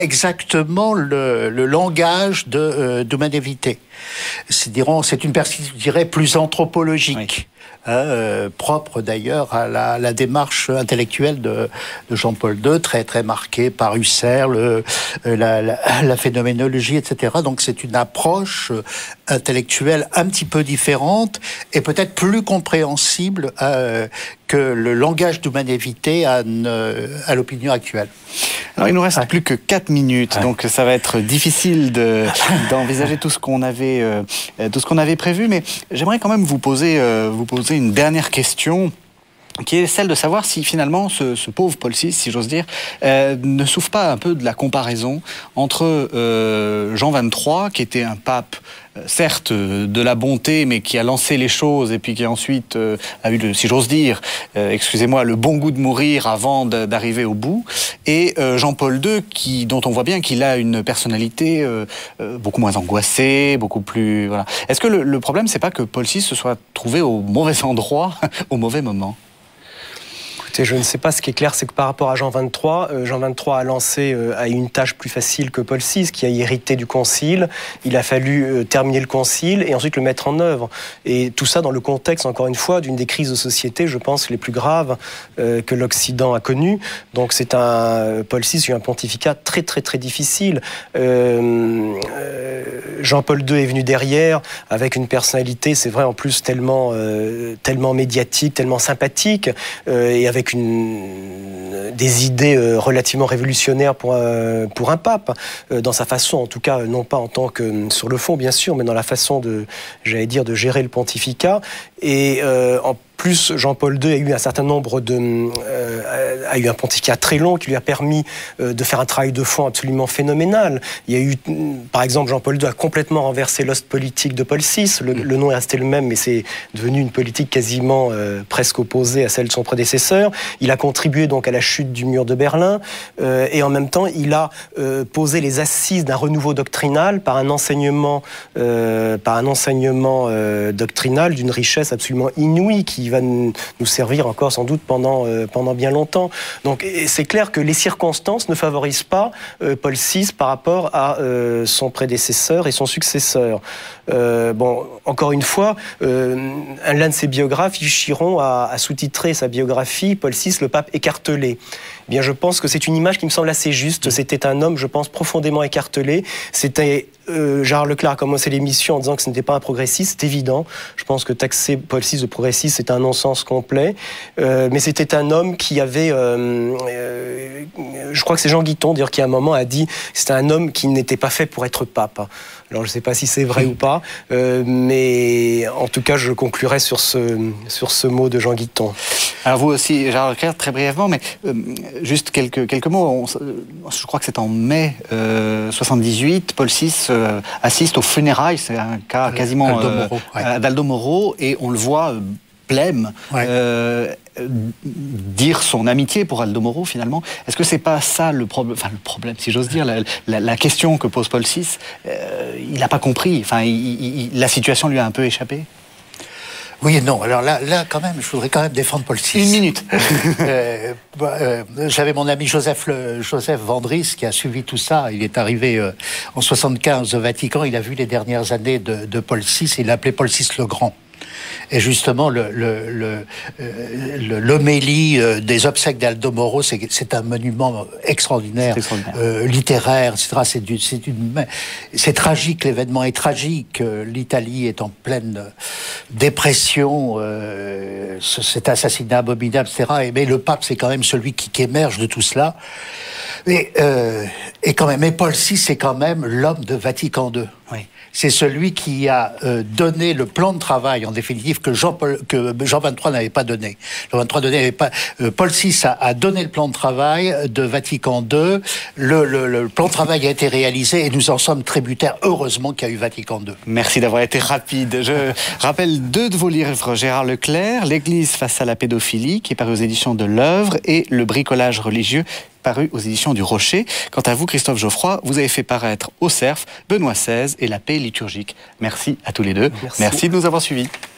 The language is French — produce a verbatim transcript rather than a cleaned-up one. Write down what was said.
exactement le, le langage de euh, d'Humanité. C'est, dirons, c'est une perspective, je dirais, plus anthropologique. Oui. Hein, euh, propre d'ailleurs à la, la démarche intellectuelle de, de Jean-Paul deux, très très marquée par Husserl, le, la, la, la phénoménologie, et cetera. Donc c'est une approche intellectuelle un petit peu différente et peut-être plus compréhensible euh, que le langage d'Humanité à, à l'opinion actuelle. Alors il nous reste ouais. plus que quatre minutes, ouais. donc ça va être difficile de, d'envisager tout ce qu'on avait, euh, tout ce qu'on avait prévu, mais j'aimerais quand même vous poser, euh, vous poser une dernière question, qui est celle de savoir si finalement ce, ce pauvre Paul six, si j'ose dire, euh, ne souffre pas un peu de la comparaison entre euh, Jean vingt-trois, qui était un pape, euh, certes, euh, de la bonté, mais qui a lancé les choses et puis qui ensuite euh, a eu, le, si j'ose dire, euh, excusez-moi, le bon goût de mourir avant de, d'arriver au bout, et euh, Jean-Paul deux, qui, dont on voit bien qu'il a une personnalité euh, euh, beaucoup moins angoissée, beaucoup plus... Voilà. Est-ce que le, le problème, c'est pas que Paul six se soit trouvé au mauvais endroit, au mauvais moment ? Je ne sais pas, ce qui est clair, c'est que par rapport à Jean vingt-trois, euh, Jean vingt-trois a lancé euh, a eu une tâche plus facile que Paul six, qui a hérité du concile. Il a fallu euh, terminer le concile et ensuite le mettre en œuvre. Et tout ça dans le contexte, encore une fois, d'une des crises de société, je pense, les plus graves euh, que l'Occident a connues. Donc c'est un... Paul six a eu un pontificat très très très difficile. Euh, euh, Jean-Paul deux est venu derrière, avec une personnalité, c'est vrai, en plus tellement, euh, tellement médiatique, tellement sympathique, euh, et avec Avec une, des idées euh, relativement révolutionnaires pour un, pour un pape, euh, dans sa façon, en tout cas, non pas en tant que sur le fond, bien sûr, mais dans la façon de, j'allais dire, de gérer le pontificat. Et euh, en plus, Jean-Paul deux a eu un certain nombre de... Euh, a eu un pontificat très long qui lui a permis euh, de faire un travail de fond absolument phénoménal. Il y a eu, par exemple, Jean-Paul deux a complètement renversé l'ost politique de Paul six. Le, le nom est resté le même, mais c'est devenu une politique quasiment euh, presque opposée à celle de son prédécesseur. Il a contribué donc à la chute du mur de Berlin euh, et en même temps, il a euh, posé les assises d'un renouveau doctrinal par un enseignement, euh, par un enseignement euh, doctrinal d'une richesse absolument inouïe qui va nous servir encore sans doute pendant, euh, pendant bien longtemps. Donc c'est clair que les circonstances ne favorisent pas euh, Paul six par rapport à euh, son prédécesseur et son successeur. Euh, bon, encore une fois, euh, l'un de ses biographes, Yves Chiron, a, a sous-titré sa biographie « Paul six, le pape écartelé ». Eh bien, je pense que c'est une image qui me semble assez juste. C'était un homme, je pense, profondément écartelé. C'était... Euh, Gérard Leclerc a commencé l'émission en disant que ce n'était pas un progressiste, c'est évident. Je pense que taxer Paul six de progressiste, c'est un non-sens complet. Euh, mais c'était un homme qui avait... Euh, euh, je crois que c'est Jean Guiton, dire, qui à un moment a dit que c'était un homme qui n'était pas fait pour être pape. Alors je ne sais pas si c'est vrai ou pas, euh, mais en tout cas je conclurai sur ce, sur ce mot de Jean Guiton. Alors vous aussi, Gérard Leclerc, très brièvement, mais euh, juste quelques, quelques mots. On, je crois que c'est en mai euh, soixante-dix-huit, Paul six euh, assiste aux funérailles, c'est un cas quasiment d'Aldo Moro, euh, ouais. d'Aldo Moro, et on le voit euh, blême, ouais. euh, dire son amitié pour Aldo Moro finalement. Est-ce que c'est pas ça le problème, enfin le problème, si j'ose dire, la, la, la question que pose Paul six, euh, il n'a pas compris, enfin il, il, la situation lui a un peu échappé. Oui et non. Alors là, là, quand même, je voudrais quand même défendre Paul six. Une minute. euh, bah, euh, j'avais mon ami Joseph, le, Joseph Vandris qui a suivi tout ça. Il est arrivé euh, en soixante-quinze au Vatican. Il a vu les dernières années de, de Paul six. Et il l'appelait Paul six le Grand. Et justement, le, le, le, le, l'homélie des obsèques d'Aldo Moro, c'est, c'est un monument extraordinaire, c'est extraordinaire. Euh, littéraire, et cetera. C'est, du, c'est, une, c'est tragique, l'événement est tragique. L'Italie est en pleine dépression, euh, cet assassinat abominable, et cetera. Et, mais le pape, c'est quand même celui qui, qui émerge de tout cela. Et, euh, et quand même, et Paul six, c'est quand même l'homme de Vatican deux. Oui. C'est celui qui a euh, donné le plan de travail, en définitive, que Jean, Paul, que Jean vingt-trois n'avait pas donné. Jean vingt-trois n'avait pas. Euh, Paul six a, a donné le plan de travail de Vatican deux. Le, le, le plan de travail a été réalisé et nous en sommes tributaires. Heureusement qu'il y a eu Vatican deux. Merci d'avoir été rapide. Je rappelle deux de vos livres, Gérard Leclerc, L'Église face à la pédophilie, qui est paru aux éditions de l'Œuvre, et Le bricolage religieux, paru aux éditions du Rocher. Quant à vous, Christophe Geoffroy, vous avez fait paraître au Cerf, Benoît seize et La paix liturgique. Merci à tous les deux. Merci, Merci de nous avoir suivis.